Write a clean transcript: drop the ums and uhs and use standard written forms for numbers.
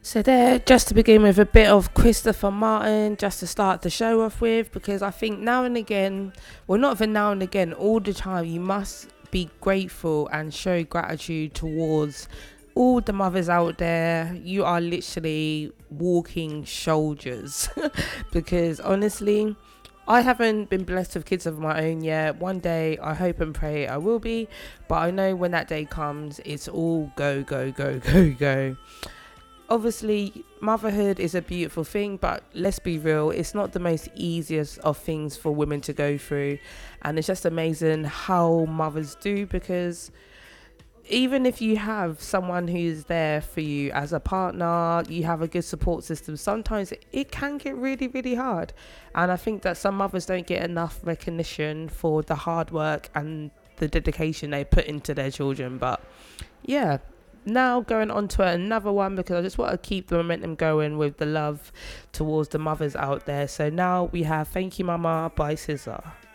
So there, just to begin with a bit of Christopher Martin, just to start the show off with, because I think now and again, well, not even now and again, all the time, you must be grateful and show gratitude towards all the mothers out there. You are literally walking soldiers, because honestly, I haven't been blessed with kids of my own yet. One day, I hope and pray I will be, but I know when that day comes, it's all go, go, go, go, go. Obviously, motherhood is a beautiful thing, but let's be real, it's not the most easiest of things for women to go through. And it's just amazing how mothers do, because even if you have someone who's there for you as a partner, you have a good support system, sometimes it can get really, really hard. And I think that some mothers don't get enough recognition for the hard work and the dedication they put into their children. But yeah, now going on to another one, because I just want to keep the momentum going with the love towards the mothers out there. So now we have Thank You Mama by SZA.